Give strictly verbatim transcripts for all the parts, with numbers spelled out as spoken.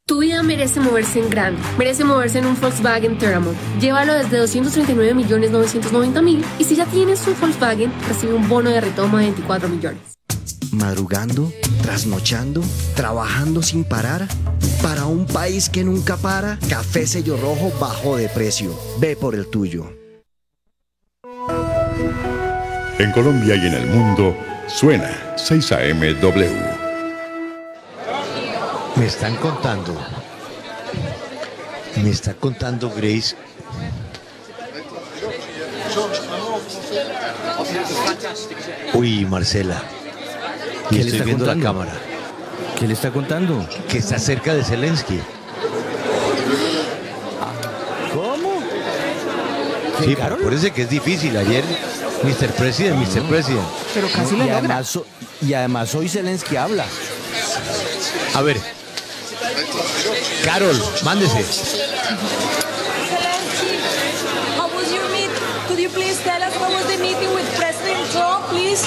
Tu vida merece moverse en grande, merece moverse en un Volkswagen Terramon. Llévalo desde doscientos treinta y nueve millones novecientos noventa mil y si ya tienes un Volkswagen, recibe un bono de retoma de veinticuatro millones. Madrugando, trasnochando, trabajando sin parar. Para un país que nunca para, Café Sello Rojo bajó de precio. Ve por el tuyo. En Colombia y en el mundo, suena seis A M W. Me están contando, me está contando Grace. Uy, Marcela, ¿Qué y le estoy está viendo contando? la cámara. ¿Qué le está contando? Que está cerca de Zelensky. ¿Cómo? Sí, parece que es difícil. Ayer, mister President, mister President. Pero casi lo y logra. además, so- y además hoy Zelensky habla. A ver, Carol, mándese. How was your meet? Could you please tell us how was the meeting with President Trump, please?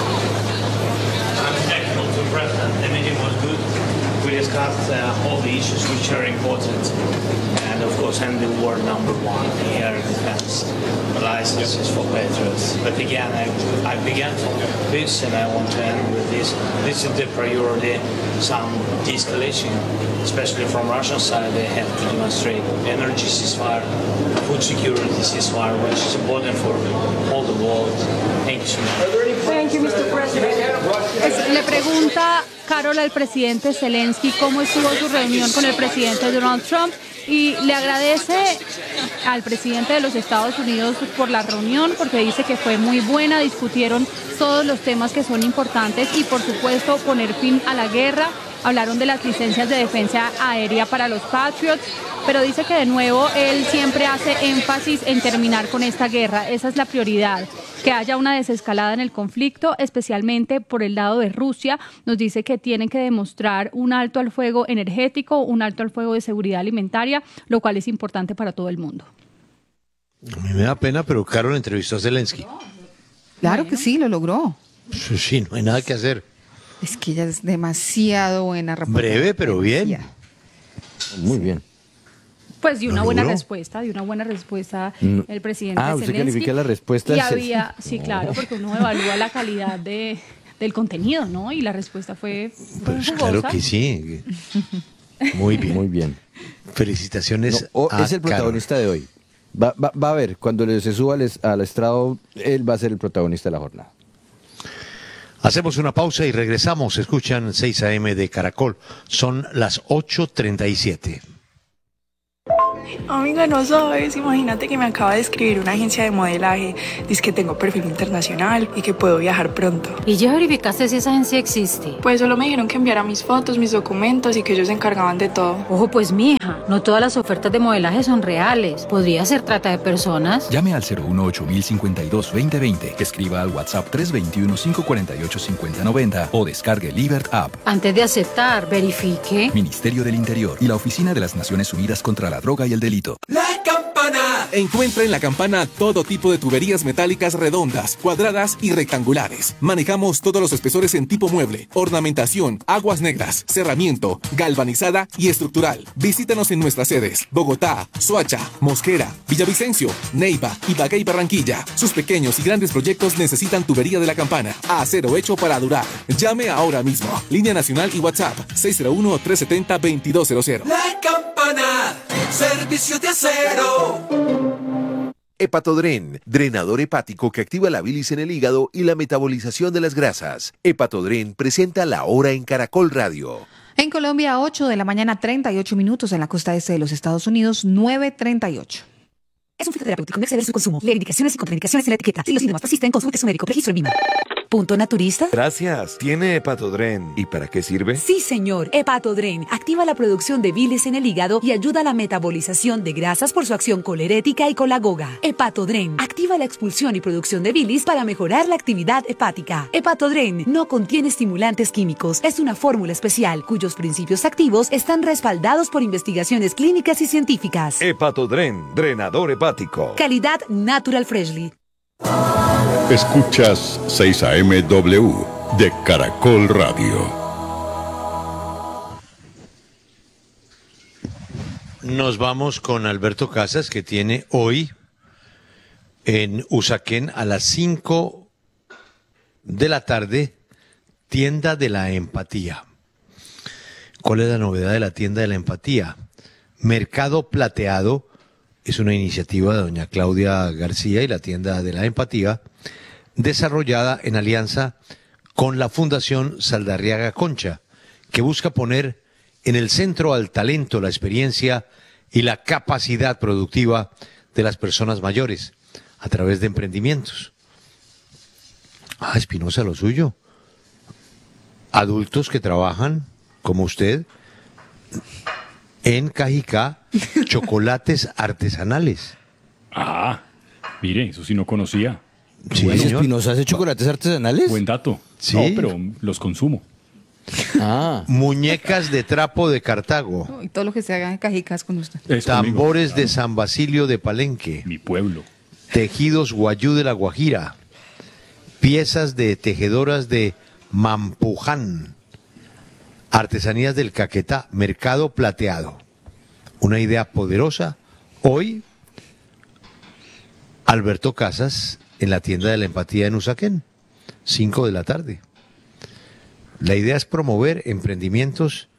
I'm thankful to the President. The meeting was good. We discussed uh, all the issues which are important. And of course, I'm the war number one in air defense. The licenses for Patriots. But again, I, I began this and I want to end with this. This is the priority. Some de-escalation, especially from Russian side, they have to demonstrate energy ceasefire, food security ceasefire, which is important for all the world. Thank you so much. Thank you, mister President. Es- le pregunta Carol al presidente Zelensky cómo estuvo su reunión con el presidente Donald Trump y le agradece al presidente de los Estados Unidos por la reunión porque dice que fue muy buena, discutieron todos los temas que son importantes y por supuesto poner fin a la guerra. Hablaron de las licencias de defensa aérea para los Patriots, pero dice que de nuevo él siempre hace énfasis en terminar con esta guerra. Esa es la prioridad, que haya una desescalada en el conflicto, especialmente por el lado de Rusia. Nos dice que tienen que demostrar un alto al fuego energético, un alto al fuego de seguridad alimentaria, lo cual es importante para todo el mundo. A mí me da pena, pero Carol entrevistó a Zelensky. Claro que sí, lo logró. Sí, no hay nada que hacer. Es que ella es demasiado buena reportera. Breve, pero bien. Demasiado. Muy bien. Pues dio ¿Lo una buena logró? respuesta, dio una buena respuesta No. el presidente Ah, usted Zelensky. califica la respuesta Y de Zel- había, sí, claro, porque uno evalúa la calidad de, del contenido, ¿no? Y la respuesta fue, fue Pues jugosa. claro que sí. Muy bien. Muy bien. Felicitaciones. No, o- a es el Carol. protagonista de hoy. Va, va, va a ver, cuando le- se suba al, es- al estrado, él va a ser el protagonista de la jornada. Hacemos una pausa y regresamos. Escuchan seis A M de Caracol. Son las ocho treinta y siete. Amiga, no sabes, imagínate que me acaba de escribir una agencia de modelaje. Dice que tengo perfil internacional y que puedo viajar pronto. ¿Y ya verificaste si esa agencia existe? Pues solo me dijeron que enviara mis fotos, mis documentos y que ellos se encargaban de todo. Ojo pues mija, no todas las ofertas de modelaje son reales. Podría ser trata de personas. Llame al cero uno ocho mil cincuenta y dos veinte veinte, escriba al WhatsApp tres dos uno cinco cuatro ocho cinco cero nueve cero o descargue Libert App. Antes de aceptar, verifique. Ministerio del Interior y la Oficina de las Naciones Unidas contra la Droga y el Delito. La Campana. Encuentra en La Campana todo tipo de tuberías metálicas redondas, cuadradas y rectangulares. Manejamos todos los espesores en tipo mueble, ornamentación, aguas negras, cerramiento, galvanizada y estructural. Visítanos en nuestras sedes: Bogotá, Soacha, Mosquera, Villavicencio, Neiva, Ibagué y Barranquilla. Sus pequeños y grandes proyectos necesitan tubería de La Campana. Acero hecho para durar. Llame ahora mismo. Línea nacional y WhatsApp seis cero uno, tres siete cero, dos dos cero cero. La Campana, servicio de acero. Hepatodren, drenador hepático que activa la bilis en el hígado y la metabolización de las grasas. Hepatodren presenta La Hora en Caracol Radio. En Colombia, ocho de la mañana, treinta y ocho minutos. En la costa este de los Estados Unidos, nueve treinta y ocho. Es un fitoterapéutico, no exceder su consumo. Lee indicaciones y contraindicaciones en la etiqueta. Si los síntomas persisten, consulte a su médico. Registro en I M A. ¿Punto naturista? Gracias. ¿Tiene Hepatodren? ¿Y para qué sirve? Sí, señor. Hepatodren activa la producción de bilis en el hígado y ayuda a la metabolización de grasas por su acción colerética y colagoga. Hepatodren activa la expulsión y producción de bilis para mejorar la actividad hepática. Hepatodren no contiene estimulantes químicos. Es una fórmula especial cuyos principios activos están respaldados por investigaciones clínicas y científicas. Hepatodren, drenador hepático. Calidad Natural Freshly. Escuchas seis A M W de Caracol Radio. Nos vamos con Alberto Casas, que tiene hoy en Usaquén a las cinco de la tarde, Tienda de la Empatía. ¿Cuál es la novedad de la Tienda de la Empatía? Mercado Plateado es una iniciativa de doña Claudia García y la Tienda de la Empatía, desarrollada en alianza con la Fundación Saldarriaga Concha, que busca poner en el centro al talento, la experiencia y la capacidad productiva de las personas mayores a través de emprendimientos. Ah, Espinosa, lo suyo. Adultos que trabajan, como usted, en Cajicá, chocolates artesanales. Ah, mire, eso sí no conocía. Sí, bueno, ¿Espinosa hace chocolates artesanales? Buen dato. Sí. No, pero los consumo. Ah. Muñecas de trapo de Cartago. Y todo lo que se haga en Cajicás con usted. Es Tambores conmigo, de claro. San Basilio de Palenque. Mi pueblo. Tejidos Guayú de la Guajira. Piezas de tejedoras de Mampuján. Artesanías del Caquetá. Mercado Plateado. Una idea poderosa. Hoy, Alberto Casas en la Tienda de la Empatía en Usaquén. Cinco de la tarde. La idea es promover emprendimientos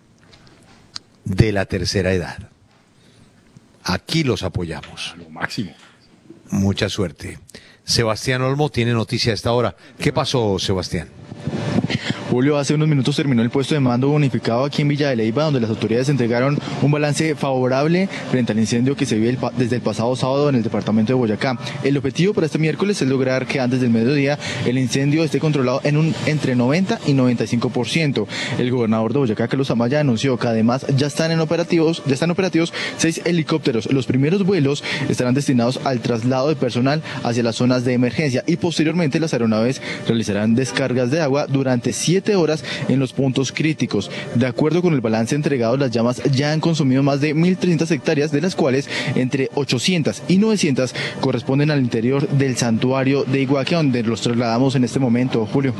de la tercera edad. Aquí los apoyamos. A lo máximo. Mucha suerte. Sebastián Olmo tiene noticia a esta hora. ¿Qué pasó, Sebastián? Julio, hace unos minutos terminó el puesto de mando unificado aquí en Villa de Leyva, donde las autoridades entregaron un balance favorable frente al incendio que se vive el desde el pasado sábado en el departamento de Boyacá. El objetivo para este miércoles es lograr que antes del mediodía el incendio esté controlado en un entre noventa y noventa y cinco por ciento. El gobernador de Boyacá, Carlos Amaya, anunció que además ya están en operativos, ya están operativos seis helicópteros. Los primeros vuelos estarán destinados al traslado de personal hacia las zonas de emergencia y posteriormente las aeronaves realizarán descargas de agua durante siete horas en los puntos críticos. De acuerdo con el balance entregado, las llamas ya han consumido más de mil trescientas hectáreas, de las cuales entre ochocientas y novecientas corresponden al interior del santuario de Iguaque, donde los trasladamos en este momento, Julio.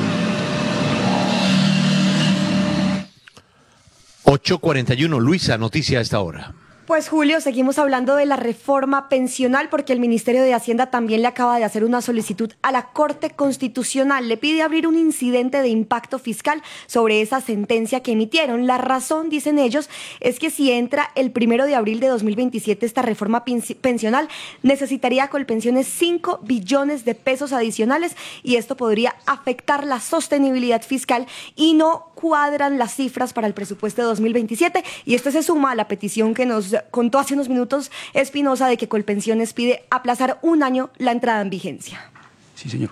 ocho cuarenta y uno, Luisa, noticia a esta hora. Pues Julio, seguimos hablando de la reforma pensional porque el Ministerio de Hacienda también le acaba de hacer una solicitud a la Corte Constitucional. Le pide abrir un incidente de impacto fiscal sobre esa sentencia que emitieron. La razón, dicen ellos, es que si entra el primero de abril de dos mil veintisiete esta reforma pensional, necesitaría Colpensiones cinco billones de pesos adicionales y esto podría afectar la sostenibilidad fiscal y no cuadran las cifras para el presupuesto de dos mil veintisiete. Y esto se suma a la petición que nos contó hace unos minutos Espinosa de que Colpensiones pide aplazar un año la entrada en vigencia. Sí, señor.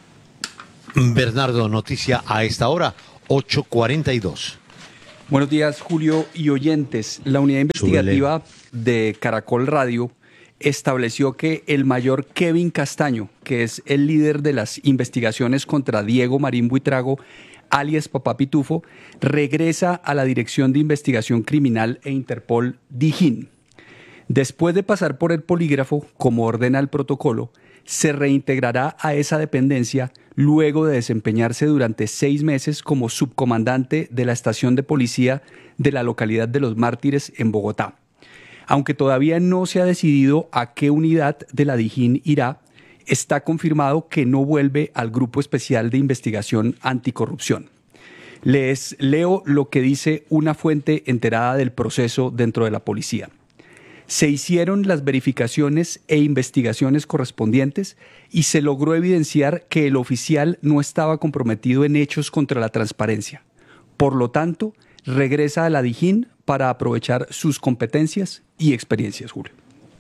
Bernardo, noticia a esta hora, ocho cuarenta y dos. Buenos días, Julio y oyentes. La unidad investigativa de Caracol Radio estableció que el mayor Kevin Castaño, que es el líder de las investigaciones contra Diego Marín Buitrago, alias Papá Pitufo, regresa a la Dirección de Investigación Criminal e Interpol Dijín. Después de pasar por el polígrafo, como ordena el protocolo, se reintegrará a esa dependencia luego de desempeñarse durante seis meses como subcomandante de la estación de policía de la localidad de Los Mártires en Bogotá. Aunque todavía no se ha decidido a qué unidad de la Dijín irá, está confirmado que no vuelve al Grupo Especial de Investigación Anticorrupción. Les leo lo que dice una fuente enterada del proceso dentro de la policía. Se hicieron las verificaciones e investigaciones correspondientes y se logró evidenciar que el oficial no estaba comprometido en hechos contra la transparencia. Por lo tanto, regresa a la Dijín para aprovechar sus competencias y experiencias, Julio.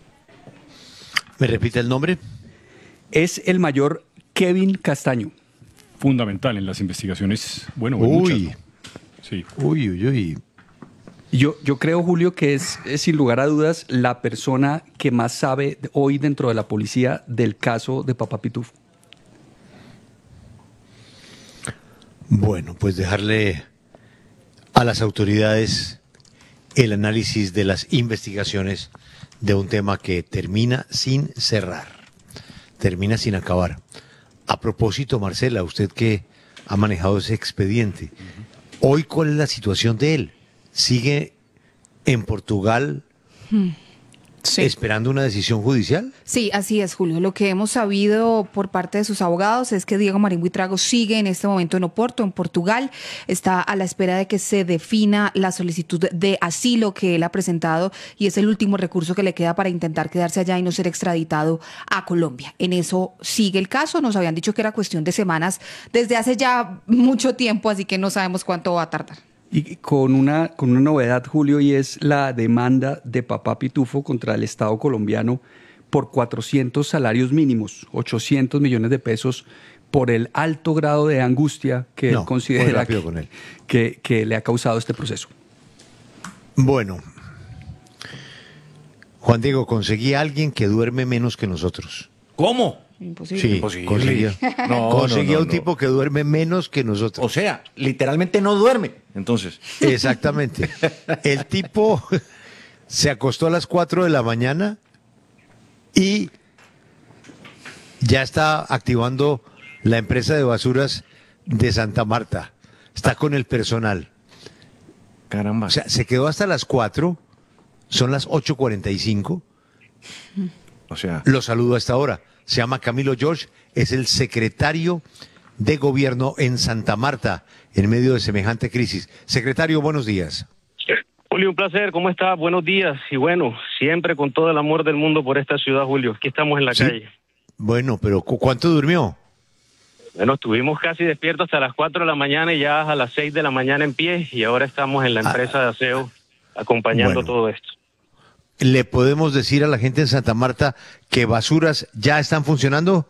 ¿Me repite el nombre? Es el mayor Kevin Castaño. Fundamental en las investigaciones. Bueno, uy. muchas, ¿no? Sí. Uy, uy, uy. Yo, yo creo, Julio, que es, es sin lugar a dudas la persona que más sabe hoy dentro de la policía del caso de Papá Pitufo. Bueno, pues dejarle a las autoridades el análisis de las investigaciones de un tema que termina sin cerrar. Termina sin acabar. A propósito, Marcela, usted que ha manejado ese expediente, hoy, ¿cuál es la situación de él? ¿Sigue en Portugal Hmm. Sí. ¿Esperando una decisión judicial? Sí, así es, Julio. Lo que hemos sabido por parte de sus abogados es que Diego Marín Buitrago sigue en este momento en Oporto, en Portugal. Está a la espera de que se defina la solicitud de asilo que él ha presentado y es el último recurso que le queda para intentar quedarse allá y no ser extraditado a Colombia. En eso sigue el caso. Nos habían dicho que era cuestión de semanas desde hace ya mucho tiempo, así que no sabemos cuánto va a tardar. Y con una, con una novedad, Julio, y es la demanda de Papá Pitufo contra el Estado colombiano por cuatrocientos salarios mínimos, ochocientos millones de pesos, por el alto grado de angustia que No, él considera que, con él. Que, que le ha causado este proceso. Bueno, Juan Diego, conseguí a alguien que duerme menos que nosotros. ¿Cómo? Imposible. Sí, Imposible. conseguía. No, conseguía no, no, un no. tipo que duerme menos que nosotros. O sea, literalmente no duerme, entonces. Exactamente. El tipo se acostó a las cuatro de la mañana y ya está activando la empresa de basuras de Santa Marta. Está con el personal. Caramba. O sea, se quedó hasta las cuatro, son las ocho cuarenta y cinco. O sea, Lo saludo a esta hora. Se llama Camilo George, es el secretario de gobierno en Santa Marta en medio de semejante crisis. Secretario, buenos días. Julio, un placer, ¿cómo está? Buenos días. Y bueno, siempre con todo el amor del mundo por esta ciudad, Julio. Aquí estamos en la Sí. calle. Bueno, pero ¿cu- ¿cuánto durmió? Bueno, estuvimos casi despiertos hasta las cuatro de la mañana y ya a las seis de la mañana en pie. Y ahora estamos en la empresa de aseo acompañando Bueno. todo esto. ¿Le podemos decir a la gente en Santa Marta que basuras ya están funcionando?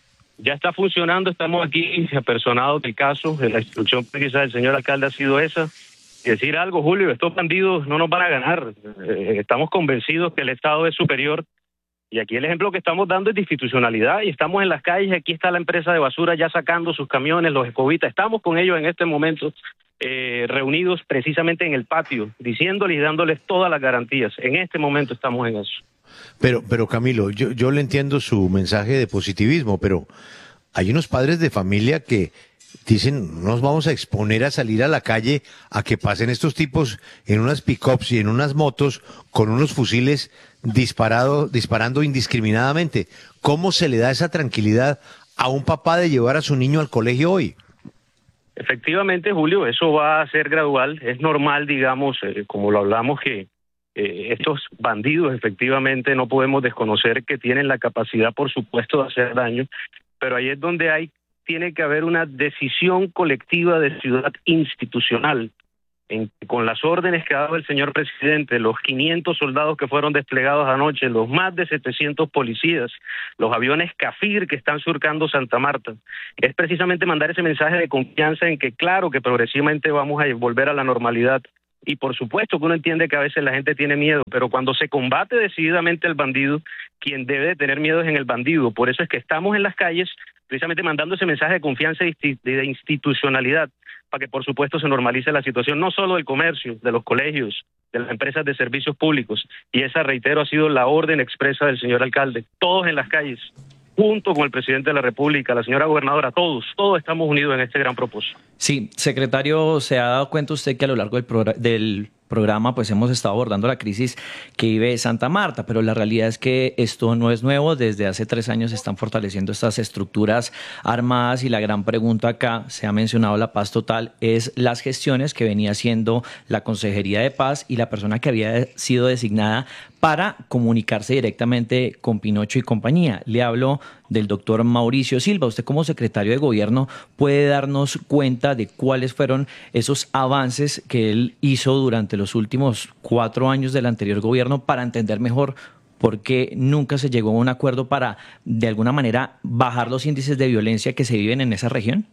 Ya está funcionando, estamos aquí apersonados del caso. La instrucción precisa del señor alcalde ha sido esa. Y decir algo, Julio, estos bandidos no nos van a ganar. Eh, estamos convencidos que el Estado es superior. Y aquí el ejemplo que estamos dando es de institucionalidad y estamos en las calles. Aquí está la empresa de basura ya sacando sus camiones, los escobitas. Estamos con ellos en este momento eh, reunidos precisamente en el patio, diciéndoles y dándoles todas las garantías. En este momento estamos en eso. Pero, pero Camilo, yo, yo le entiendo su mensaje de positivismo, pero hay unos padres de familia que dicen, no nos vamos a exponer a salir a la calle a que pasen estos tipos en unas pick-ups y en unas motos con unos fusiles disparado, disparando indiscriminadamente. ¿Cómo se le da esa tranquilidad a un papá de llevar a su niño al colegio hoy? Efectivamente, Julio, eso va a ser gradual. Es normal, digamos, eh, como lo hablamos, que eh, estos bandidos efectivamente no podemos desconocer que tienen la capacidad, por supuesto, de hacer daño, pero ahí es donde hay tiene que haber una decisión colectiva de ciudad institucional. En, con las órdenes que ha dado el señor presidente, los quinientos soldados que fueron desplegados anoche, los más de setecientos policías, los aviones CAFIR que están surcando Santa Marta, es precisamente mandar ese mensaje de confianza en que claro que progresivamente vamos a volver a la normalidad. Y por supuesto que uno entiende que a veces la gente tiene miedo, pero cuando se combate decididamente el bandido, quien debe de tener miedo es en el bandido. Por eso es que estamos en las calles precisamente mandando ese mensaje de confianza y de institucionalidad, para que por supuesto se normalice la situación, no solo del comercio, de los colegios, de las empresas de servicios públicos. Y esa, reitero, ha sido la orden expresa del señor alcalde. Todos en las calles, junto con el presidente de la República, la señora gobernadora, todos, todos estamos unidos en este gran propósito. Sí, secretario, ¿se ha dado cuenta usted que a lo largo del, progr- del programa pues hemos estado abordando la crisis que vive Santa Marta, pero la realidad es que esto no es nuevo? Desde hace tres años se están fortaleciendo estas estructuras armadas y la gran pregunta acá, se ha mencionado la paz total, es las gestiones que venía haciendo la Consejería de Paz y la persona que había sido designada para comunicarse directamente con Pinocho y compañía. Le hablo del doctor Mauricio Silva. Usted como secretario de Gobierno puede darnos cuenta de cuáles fueron esos avances que él hizo durante los últimos cuatro años del anterior gobierno para entender mejor por qué nunca se llegó a un acuerdo para, de alguna manera, bajar los índices de violencia que se viven en esa región.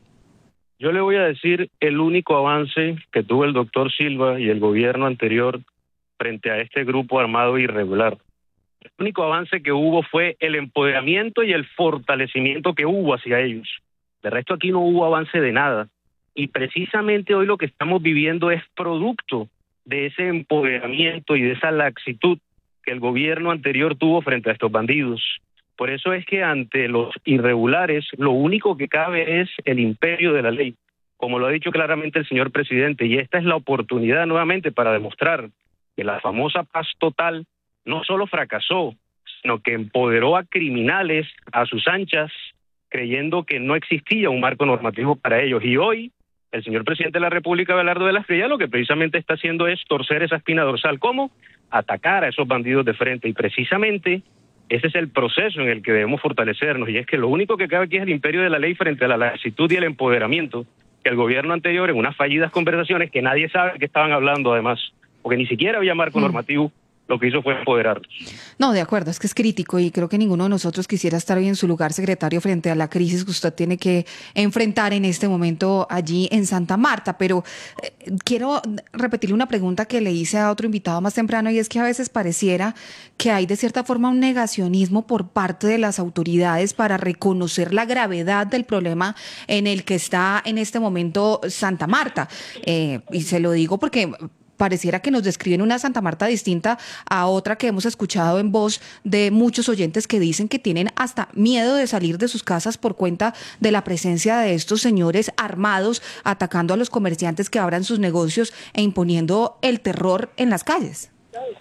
Yo le voy a decir el único avance que tuvo el doctor Silva y el gobierno anterior frente a este grupo armado irregular. El único avance que hubo fue el empoderamiento y el fortalecimiento que hubo hacia ellos. De resto aquí no hubo avance de nada. Y precisamente hoy lo que estamos viviendo es producto de ese empoderamiento y de esa laxitud que el gobierno anterior tuvo frente a estos bandidos. Por eso es que ante los irregulares lo único que cabe es el imperio de la ley, como lo ha dicho claramente el señor presidente, y esta es la oportunidad nuevamente para demostrar que la famosa paz total no solo fracasó, sino que empoderó a criminales a sus anchas, creyendo que no existía un marco normativo para ellos. Y hoy, el señor presidente de la República, Abelardo de la Espriella, lo que precisamente está haciendo es torcer esa espina dorsal. ¿Cómo? Atacar a esos bandidos de frente. Y precisamente ese es el proceso en el que debemos fortalecernos. Y es que lo único que cabe aquí es el imperio de la ley frente a la laxitud y el empoderamiento que el gobierno anterior, en unas fallidas conversaciones que nadie sabe que estaban hablando además, porque ni siquiera había marco mm. normativo, lo que hizo fue empoderarlos. No, de acuerdo, es que es crítico y creo que ninguno de nosotros quisiera estar hoy en su lugar, secretario, frente a la crisis que usted tiene que enfrentar en este momento allí en Santa Marta. Pero eh, quiero repetirle una pregunta que le hice a otro invitado más temprano, y es que a veces pareciera que hay de cierta forma un negacionismo por parte de las autoridades para reconocer la gravedad del problema en el que está en este momento Santa Marta. Eh, y se lo digo porque pareciera que nos describen una Santa Marta distinta a otra que hemos escuchado en voz de muchos oyentes que dicen que tienen hasta miedo de salir de sus casas por cuenta de la presencia de estos señores armados atacando a los comerciantes que abran sus negocios e imponiendo el terror en las calles.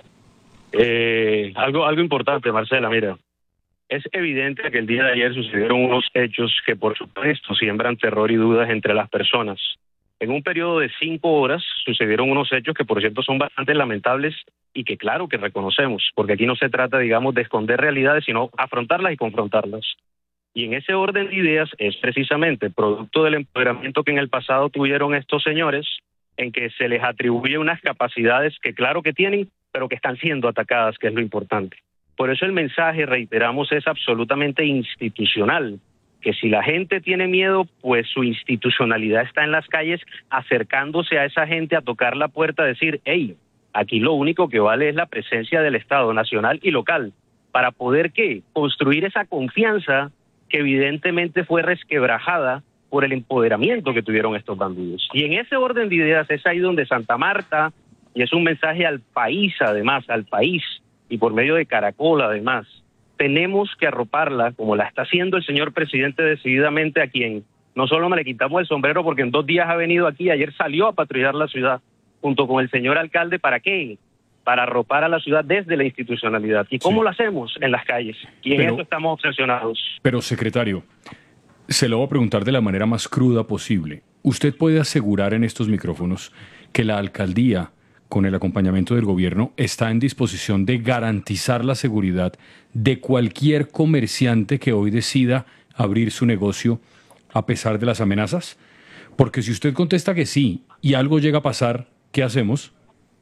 Eh, algo, algo importante, Marcela, mira, es evidente que el día de ayer sucedieron unos hechos que por supuesto siembran terror y dudas entre las personas. En un periodo de cinco horas sucedieron unos hechos que, por cierto, son bastante lamentables y que claro que reconocemos, porque aquí no se trata, digamos, de esconder realidades, sino afrontarlas y confrontarlas. Y en ese orden de ideas es precisamente producto del empoderamiento que en el pasado tuvieron estos señores, en que se les atribuye unas capacidades que claro que tienen, pero que están siendo atacadas, que es lo importante. Por eso el mensaje, reiteramos, es absolutamente institucional, que si la gente tiene miedo, pues su institucionalidad está en las calles, acercándose a esa gente a tocar la puerta, a decir, hey, aquí lo único que vale es la presencia del Estado nacional y local, para poder, ¿qué?, construir esa confianza que evidentemente fue resquebrajada por el empoderamiento que tuvieron estos bandidos. Y en ese orden de ideas es ahí donde Santa Marta, y es un mensaje al país además, al país, y por medio de Caracol además, tenemos que arroparla, como la está haciendo el señor presidente decididamente, a quien no solo me le quitamos el sombrero porque en dos días ha venido aquí, ayer salió a patrullar la ciudad junto con el señor alcalde. ¿Para qué? Para arropar a la ciudad desde la institucionalidad. ¿Y cómo sí. lo hacemos? En las calles. Y en pero, eso estamos obsesionados. Pero, secretario, se lo voy a preguntar de la manera más cruda posible. ¿Usted puede asegurar en estos micrófonos que la alcaldía, con el acompañamiento del gobierno, está en disposición de garantizar la seguridad de cualquier comerciante que hoy decida abrir su negocio a pesar de las amenazas? Porque si usted contesta que sí y algo llega a pasar, ¿qué hacemos?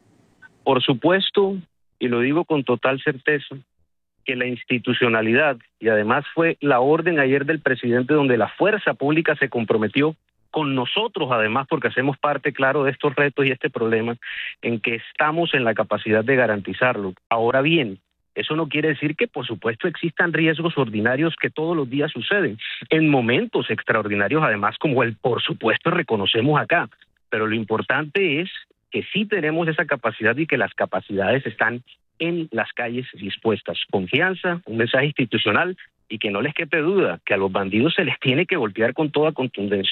Por supuesto, y lo digo con total certeza, que la institucionalidad, y además fue la orden ayer del presidente donde la fuerza pública se comprometió con nosotros además, porque hacemos parte, claro, de estos retos y este problema, en que estamos en la capacidad de garantizarlo. Ahora bien, eso no quiere decir que, por supuesto, existan riesgos ordinarios que todos los días suceden, en momentos extraordinarios, además, como el, por supuesto, reconocemos acá. Pero lo importante es que sí tenemos esa capacidad y que las capacidades están en las calles dispuestas. Confianza, un mensaje institucional, y que no les quepe duda que a los bandidos se les tiene que golpear con toda contundencia.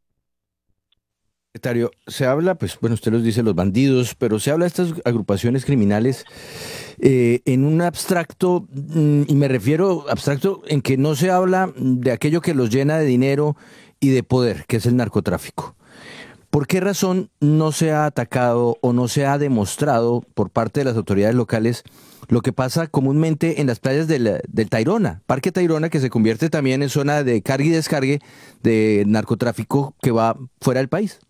Secretario, se habla, pues bueno, usted los dice, los bandidos, pero se habla de estas agrupaciones criminales eh, en un abstracto, y me refiero abstracto en que no se habla de aquello que los llena de dinero y de poder, que es el narcotráfico. ¿Por qué razón no se ha atacado o no se ha demostrado por parte de las autoridades locales lo que pasa comúnmente en las playas del, del Tayrona, Parque Tayrona, que se convierte también en zona de carga y descargue de narcotráfico que va fuera del país?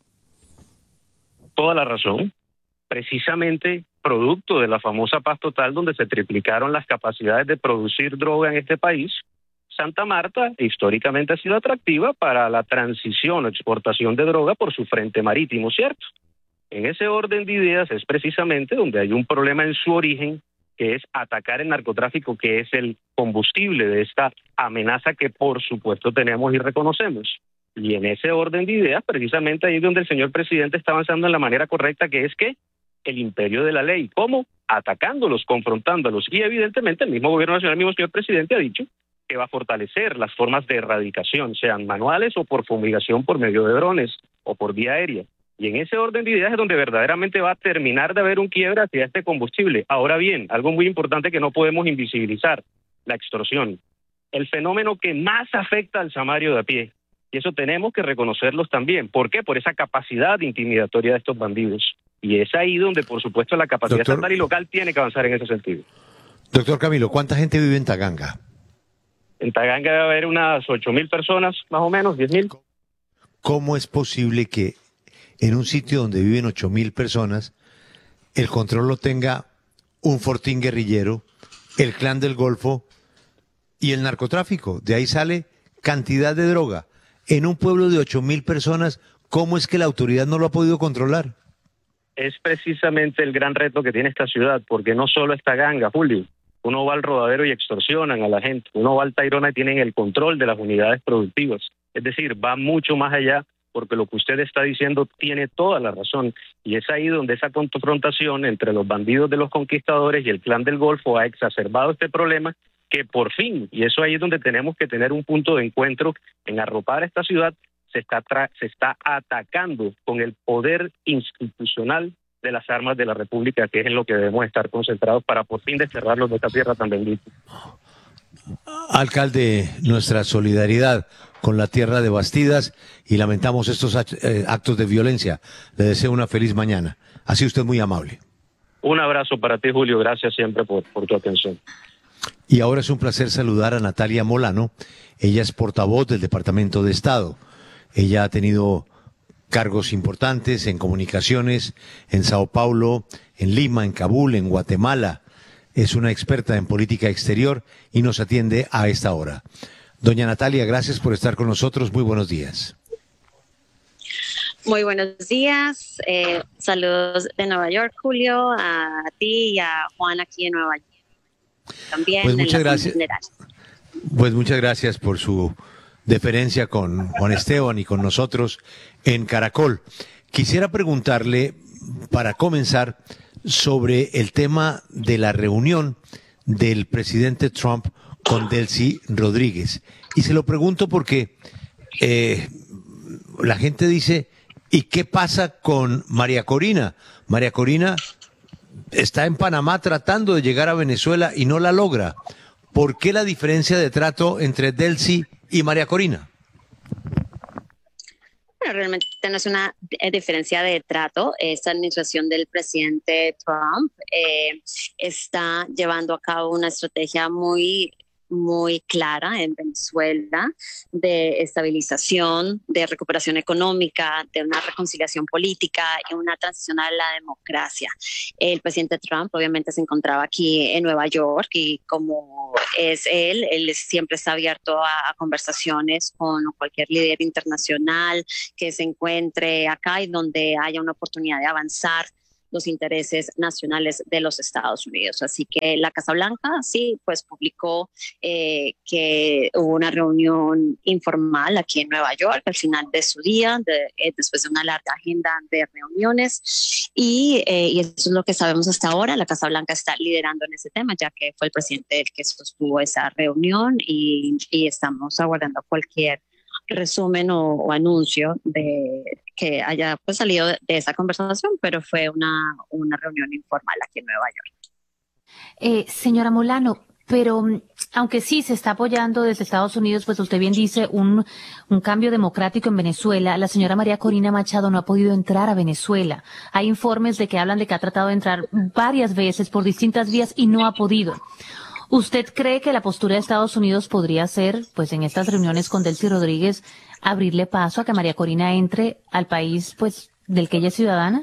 Toda la razón. Precisamente producto de la famosa paz total, donde se triplicaron las capacidades de producir droga en este país, Santa Marta históricamente ha sido atractiva para la transición o exportación de droga por su frente marítimo, ¿cierto? En ese orden de ideas es precisamente donde hay un problema en su origen, que es atacar el narcotráfico, que es el combustible de esta amenaza que por supuesto tenemos y reconocemos. Y en ese orden de ideas, precisamente ahí es donde el señor presidente está avanzando en la manera correcta, que es que el imperio de la ley. ¿Cómo? Atacándolos, confrontándolos. Y evidentemente el mismo gobierno nacional, el mismo señor presidente ha dicho que va a fortalecer las formas de erradicación, sean manuales o por fumigación por medio de drones o por vía aérea. Y en ese orden de ideas es donde verdaderamente va a terminar de haber un quiebre hacia este combustible. Ahora bien, algo muy importante que no podemos invisibilizar, la extorsión. El fenómeno que más afecta al samario de a pie. Y eso tenemos que reconocerlos también. ¿Por qué? Por esa capacidad intimidatoria de estos bandidos. Y es ahí donde, por supuesto, la capacidad Doctor, estatal y local tiene que avanzar en ese sentido. Doctor Camilo, ¿cuánta gente vive en Taganga? En Taganga debe haber unas ocho mil personas, más o menos, diez mil. ¿Cómo es posible que en un sitio donde viven ocho mil personas, el control lo tenga un fortín guerrillero, el clan del Golfo y el narcotráfico? De ahí sale cantidad de droga. En un pueblo de ocho mil personas, ¿cómo es que la autoridad no lo ha podido controlar? Es precisamente el gran reto que tiene esta ciudad, porque no solo está Taganga, Julio. Uno va al Rodadero y extorsionan a la gente. Uno va al Tayrona y tienen el control de las unidades productivas. Es decir, va mucho más allá, porque lo que usted está diciendo tiene toda la razón. Y es ahí donde esa confrontación entre los bandidos de los conquistadores y el clan del Golfo ha exacerbado este problema, que por fin, y eso ahí es donde tenemos que tener un punto de encuentro en arropar a esta ciudad, se está, tra- se está atacando con el poder institucional de las armas de la República, que es en lo que debemos estar concentrados para por fin desterrarlos de esta tierra tan bendita. Alcalde, nuestra solidaridad con la tierra de Bastidas y lamentamos estos actos de violencia. Le deseo una feliz mañana. Ha sido usted muy amable. Un abrazo para ti, Julio. Gracias siempre por, por tu atención. Y ahora es un placer saludar a Natalia Molano. Ella es portavoz del Departamento de Estado. Ella ha tenido cargos importantes en comunicaciones en Sao Paulo, en Lima, en Kabul, en Guatemala. Es una experta en política exterior y nos atiende a esta hora. Doña Natalia, gracias por estar con nosotros. Muy buenos días. Muy buenos días. Eh, saludos de Nueva York, Julio, a ti y a Juan aquí en Nueva York. También Pues muchas en la gracias. general. Pues muchas gracias por su deferencia con Juan Esteban y con nosotros en Caracol. Quisiera preguntarle, para comenzar, sobre el tema de la reunión del presidente Trump con Delcy Rodríguez. Y se lo pregunto porque eh, la gente dice, ¿y qué pasa con María Corina? María Corina está en Panamá tratando de llegar a Venezuela y no la logra. ¿Por qué la diferencia de trato entre Delcy y María Corina? Bueno, realmente no es una eh, diferencia de trato. Esta administración del presidente Trump eh, está llevando a cabo una estrategia muy muy clara en Venezuela de estabilización, de recuperación económica, de una reconciliación política y una transición a la democracia. El presidente Trump obviamente se encontraba aquí en Nueva York y como es él, él siempre está abierto a, a conversaciones con cualquier líder internacional que se encuentre acá y donde haya una oportunidad de avanzar los intereses nacionales de los Estados Unidos. Así que la Casa Blanca sí, pues publicó eh, que hubo una reunión informal aquí en Nueva York al final de su día, de, eh, después de una larga agenda de reuniones y, eh, y eso es lo que sabemos hasta ahora. La Casa Blanca está liderando en ese tema, ya que fue el presidente el que sostuvo esa reunión y, y estamos aguardando cualquier resumen o, o anuncio de que haya pues salido de, de esa conversación, pero fue una, una reunión informal aquí en Nueva York. Eh, señora Molano, pero mm, aunque sí se está apoyando desde Estados Unidos, pues usted bien dice, un, un cambio democrático en Venezuela, la señora María Corina Machado no ha podido entrar a Venezuela. Hay informes de que hablan de que ha tratado de entrar varias veces por distintas vías y no ha podido. ¿Usted cree que la postura de Estados Unidos podría ser, pues en estas reuniones con Delcy Rodríguez, abrirle paso a que María Corina entre al país, pues, del que ella es ciudadana?